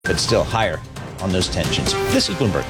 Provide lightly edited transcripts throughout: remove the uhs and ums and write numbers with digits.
but still higher on those tensions. This is Bloomberg.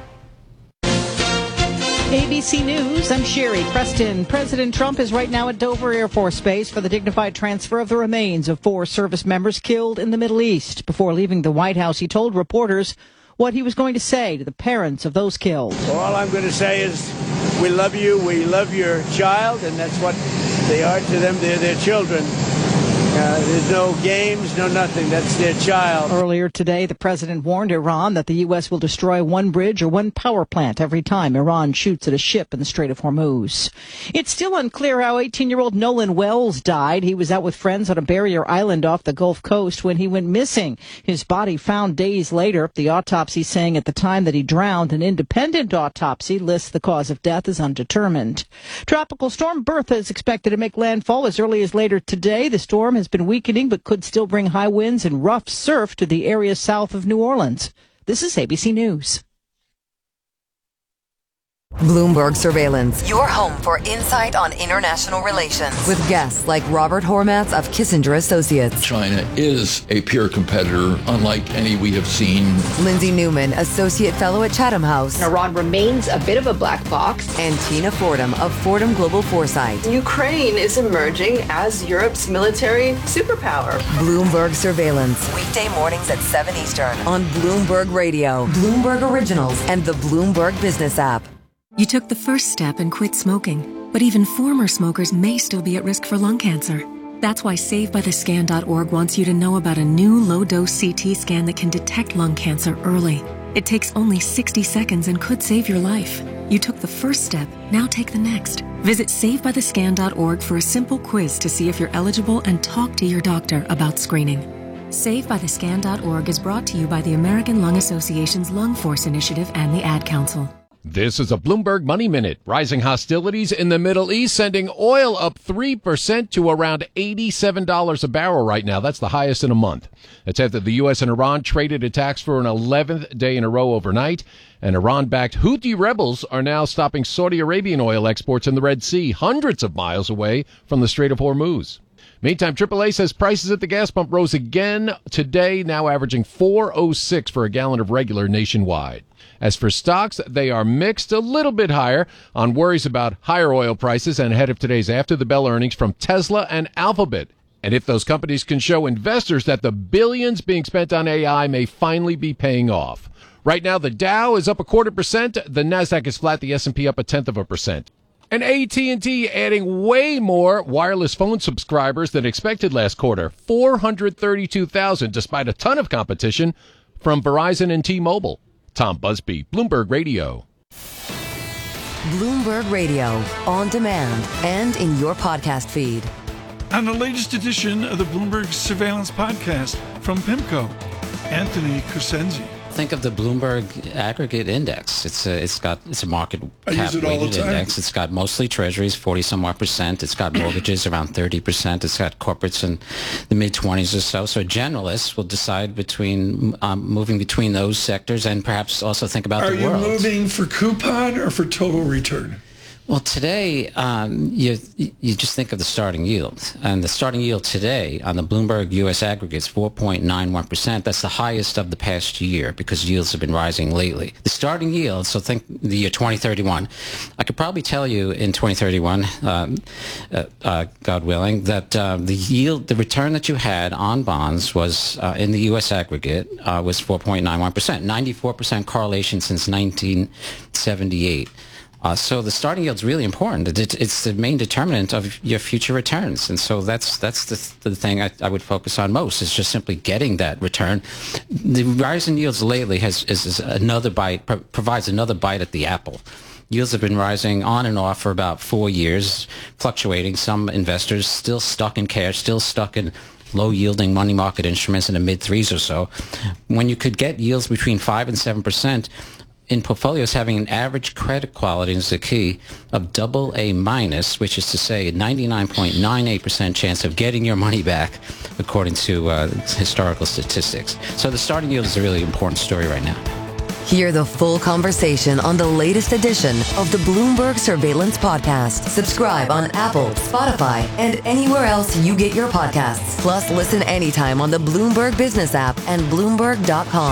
ABC News, I'm Sherry Preston. President Trump is right now at Dover Air Force Base for the dignified transfer of the remains of 4 service members killed in the Middle East. Before leaving the White House, he told reporters what he was going to say to the parents of those killed. Well, all I'm going to say is we love you, we love your child, and that's what they are to them. They're their children. There's no games, no nothing. That's their child. Earlier today, the president warned Iran that the U.S. will destroy one bridge or one power plant every time Iran shoots at a ship in the Strait of Hormuz. It's still unclear how 18-year-old Nolan Wells died. He was out with friends on a barrier island off the Gulf Coast when he went missing. His body found days later. The autopsy saying at the time that he drowned. An independent autopsy lists the cause of death as undetermined. Tropical storm Bertha is expected to make landfall as early as later today. The storm has been weakening but could still bring high winds and rough surf to the area south of New Orleans. This is ABC News. Bloomberg Surveillance. Your home for insight on international relations. With guests like Robert Hormats of Kissinger Associates. China is a peer competitor, unlike any we have seen. Lindsay Newman, Associate Fellow at Chatham House. Iran remains a bit of a black box. And Tina Fordham of Fordham Global Foresight. Ukraine is emerging as Europe's military superpower. Bloomberg Surveillance. Weekday mornings at 7 Eastern. On Bloomberg Radio, Bloomberg Originals, and the Bloomberg Business app. You took the first step and quit smoking, but even former smokers may still be at risk for lung cancer. That's why SaveByTheScan.org wants you to know about a new low-dose CT scan that can detect lung cancer early. It takes only 60 seconds and could save your life. You took the first step, now take the next. Visit SaveByTheScan.org for a simple quiz to see if you're eligible and talk to your doctor about screening. SaveByTheScan.org is brought to you by the American Lung Association's Lung Force Initiative and the Ad Council. This is a Bloomberg Money Minute. Rising hostilities in the Middle East sending oil up 3% to around $87 a barrel right now. That's the highest in a month. It's after the U.S. and Iran traded attacks for an 11th day in a row overnight. And Iran-backed Houthi rebels are now stopping Saudi Arabian oil exports in the Red Sea, hundreds of miles away from the Strait of Hormuz. Meantime, AAA says prices at the gas pump rose again today, now averaging $4.06 for a gallon of regular nationwide. As for stocks, they are mixed, a little bit higher on worries about higher oil prices and ahead of today's after-the-bell earnings from Tesla and Alphabet. And if those companies can show investors that the billions being spent on AI may finally be paying off. Right now, the Dow is up 0.25%, the Nasdaq is flat, the S&P up 0.1%. And AT&T adding way more wireless phone subscribers than expected last quarter, 432,000, despite a ton of competition from Verizon and T-Mobile. Tom Busby, Bloomberg Radio. Bloomberg Radio, on demand and in your podcast feed. On the latest edition of the Bloomberg Surveillance Podcast from PIMCO, Anthony Crescenzi. Think of the Bloomberg Aggregate Index. It's a market cap weighted index. It's got mostly treasuries, 40-some-odd%. It's got mortgages around 30%. It's got corporates in the mid-20s or so. So generalists will decide between moving between those sectors and perhaps also think about the world. Are you moving for coupon or for total return? Well, today, you just think of the starting yield. And the starting yield today on the Bloomberg U.S. aggregate is 4.91%. That's the highest of the past year because yields have been rising lately. The starting yield, so think the year 2031. I could probably tell you in 2031, God willing, that the return that you had on bonds was, in the U.S. aggregate, was 4.91%. 94% correlation since 1978. So the starting yield is really important. It's the main determinant of your future returns, and so that's the thing I would focus on most is just simply getting that return. The rise in yields lately is another bite, provides another bite at the apple. Yields have been rising on and off for about 4 years, fluctuating. Some investors still stuck in cash, still stuck in low-yielding money market instruments in the mid-threes or so. When you could get yields between 5 and 7%, in portfolios having an average credit quality is the key of AA-, which is to say a 99.98% chance of getting your money back, according to historical statistics. So the starting yield is a really important story right now. Hear the full conversation on the latest edition of the Bloomberg Surveillance Podcast. Subscribe on Apple, Spotify, and anywhere else you get your podcasts. Plus, listen anytime on the Bloomberg Business app and Bloomberg.com.